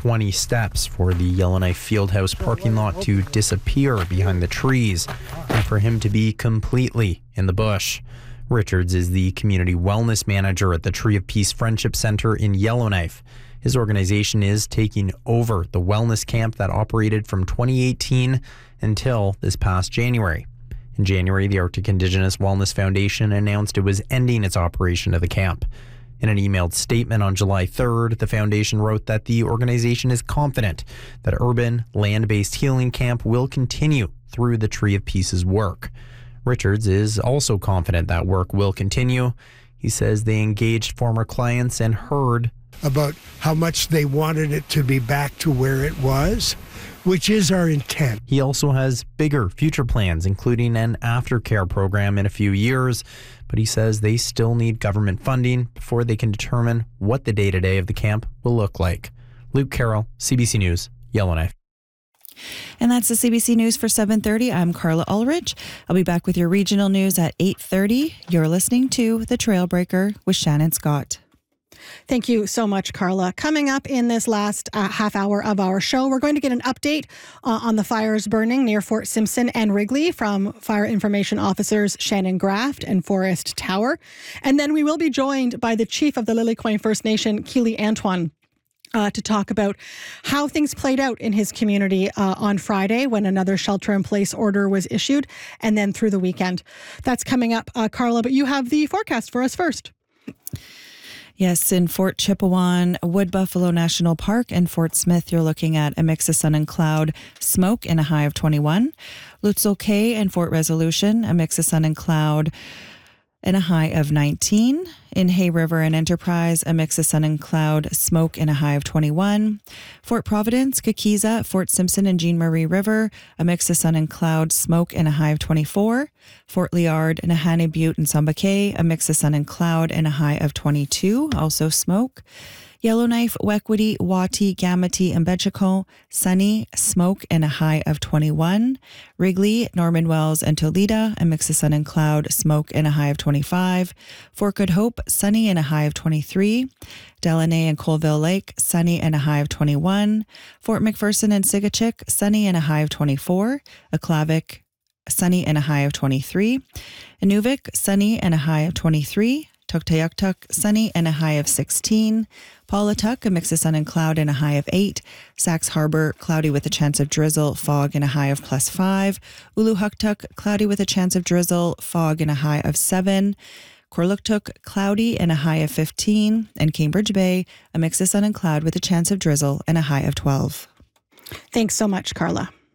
20 steps for the Yellowknife Fieldhouse parking lot to disappear behind the trees and for him to be completely in the bush. Richards is the community wellness manager at the Tree of Peace Friendship Center in Yellowknife. His organization is taking over the wellness camp that operated from 2018 until this past January. In January, the Arctic Indigenous Wellness Foundation announced it was ending its operation of the camp. In an emailed statement on July 3rd, the foundation wrote that the organization is confident that urban, land-based healing camp will continue through the Tree of Peace's work. Richards is also confident that work will continue. He says they engaged former clients and heard about how much they wanted it to be back to where it was, which is our intent. He also has bigger future plans, including an aftercare program in a few years, but he says they still need government funding before they can determine what the day-to-day of the camp will look like. Luke Carroll, CBC News, Yellowknife. And that's the CBC News for 7:30. I'm Carla Ulrich. I'll be back with your regional news at 8:30. You're listening to The Trailbreaker with Shannon Scott. Thank you so much, Carla. Coming up in this last half hour of our show, we're going to get an update on the fires burning near Fort Simpson and Wrigley from Fire Information Officers Shannon Graft and Forrest Tower. And then we will be joined by the chief of the Lilikoi First Nation, Keely Antoine, to talk about how things played out in his community on Friday when another shelter-in-place order was issued, and then through the weekend. That's coming up, Carla, but you have the forecast for us first. Yes, in Fort Chipewyan, Wood Buffalo National Park, and Fort Smith, you're looking at a mix of sun and cloud, smoke, and a high of 21. Lutzel Cay and Fort Resolution, a mix of sun and cloud, and a high of 19. In Hay River and Enterprise, a mix of sun and cloud, smoke, and a high of 21. Fort Providence, Kakiza, Fort Simpson, and Jean Marie River, a mix of sun and cloud, smoke, and a high of 24. Fort Liard, Nahanni Butte, and Samba Cay, a mix of sun and cloud, and a high of 22, also smoke. Yellowknife, Wequity, Wati, Gamity, and Betchicon, sunny, smoke, and a high of 21. Wrigley, Norman Wells, and Toledo, a mix of sun and cloud, smoke, and a high of 25. Fort Good Hope, sunny, and a high of 23. Delaney and Colville Lake, sunny, and a high of 21. Fort McPherson and Sigachik, sunny, and a high of 24. Aklavik, sunny, and a high of 23. Inuvik, sunny, and a high of 23. Tuktoyaktuk, sunny, and a high of 16. Paulatuk, a mix of sun and cloud, and a high of 8. Sax Harbor, cloudy with a chance of drizzle, fog, and a high of +5. Uluhuktuk, cloudy with a chance of drizzle, fog, and a high of 7. Korluktuk, cloudy, and a high of 15. And Cambridge Bay, a mix of sun and cloud with a chance of drizzle, and a high of 12. Thanks so much, Carla.